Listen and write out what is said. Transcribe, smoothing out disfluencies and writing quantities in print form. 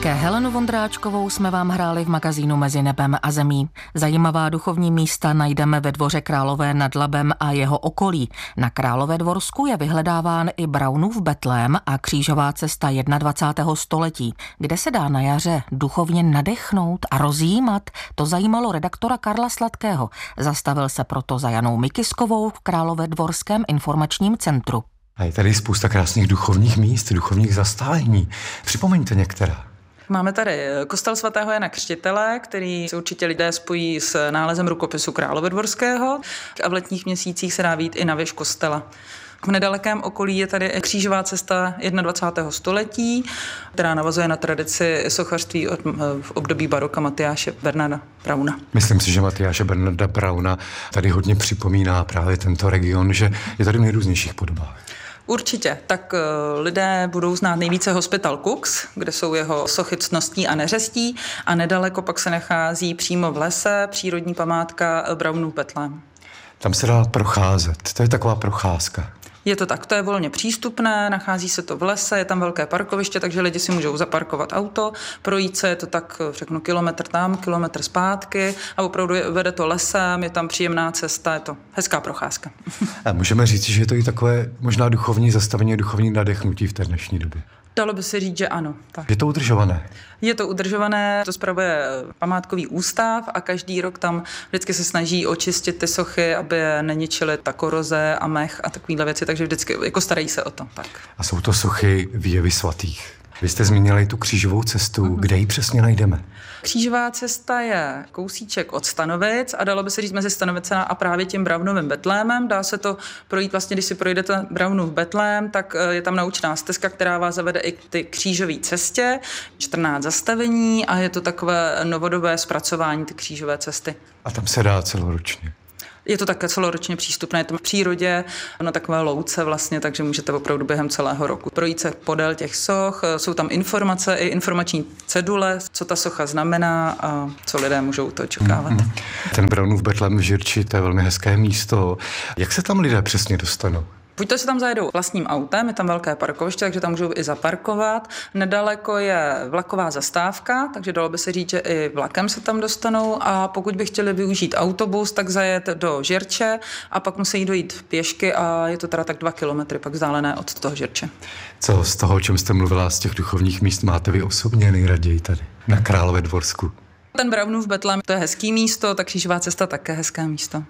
Také Helenu Vondráčkovou jsme vám hráli v magazínu Mezi nebem a zemí. Zajímavá duchovní místa najdeme ve Dvoře Králové nad Labem a jeho okolí. Na Královédvorsku je vyhledáván i Braunův Betlém a křížová cesta 21. století, kde se dá na jaře duchovně nadechnout a rozjímat. To zajímalo redaktora Karla Sladkého. Zastavil se proto za Janou Mikiskovou v Královédvorském informačním centru. A je tady spousta krásných duchovních míst, duchovních zastávení. Připomeňte některá. Máme tady kostel svatého Jana Křtitele, který se určitě lidé spojí s nálezem rukopisu Královédvorského a v letních měsících se dá vidět i na věž kostela. V nedalekém okolí je tady křížová cesta 21. století, která navazuje na tradici sochařství v období baroka Matyáše Bernarda Brauna. Myslím si, že Matyáše Bernarda Brauna tady hodně připomíná právě tento region, že je tady v nejrůznějších podobách. Určitě. Tak lidé budou znát nejvíce Hospital Cux, kde jsou jeho sochy ctností a neřestí, a nedaleko pak se nachází přímo v lese přírodní památka Braunův Betlém. Tam se dá procházet, to je taková procházka. Je to tak, to je volně přístupné, nachází se to v lese, je tam velké parkoviště, takže lidi si můžou zaparkovat auto, projít se, je to tak, řeknu, kilometr tam, kilometr zpátky a opravdu vede to lesem, je tam příjemná cesta, je to hezká procházka. A můžeme říct, že je to i takové možná duchovní zastavení, duchovní nadechnutí v té dnešní době. Dalo by se říct, že ano. Tak. Je to udržované? Je to udržované, to spravuje památkový ústav a každý rok tam vždycky se snaží očistit ty sochy, aby neničily ta koroze a mech a takovýhle věci, takže vždycky jako starají se o to. Tak. A jsou to sochy výjevy svatých. Vy jste zmínili tu křížovou cestu, kde ji přesně najdeme? Křížová cesta je kousíček od Stanovic a dalo by se říct mezi Stanovicem a právě tím Braunovým Betlémem. Dá se to projít vlastně, když si projdete Braunův Betlém, tak je tam naučná stezka, která vás zavede i k ty křížové cestě, 14 zastavení a je to takové novodobé zpracování ty křížové cesty. A tam se dá celoročně? Je to také celoročně přístupné, je to v přírodě, na takové louce vlastně, takže můžete opravdu během celého roku projít se podél těch soch, jsou tam informace i informační cedule, co ta socha znamená a co lidé můžou to očekávat. Ten Braunův Betlém v Žirči, to je velmi hezké místo. Jak se tam lidé přesně dostanou? Buď to se tam zajedou vlastním autem, je tam velké parkoviště, takže tam můžou i zaparkovat. Nedaleko je vlaková zastávka, takže dalo by se říct, že i vlakem se tam dostanou a pokud by chtěli využít autobus, tak zajet do Žirče a pak musí dojít pěšky a je to teda tak 2 kilometry pak vzdálené od toho Žirče. Co z toho, o čem jste mluvila, z těch duchovních míst máte vy osobně nejraději tady na Královédvorsku? Ten Braunův Betlém, to je hezký místo, ta křížová cesta také hezké místo.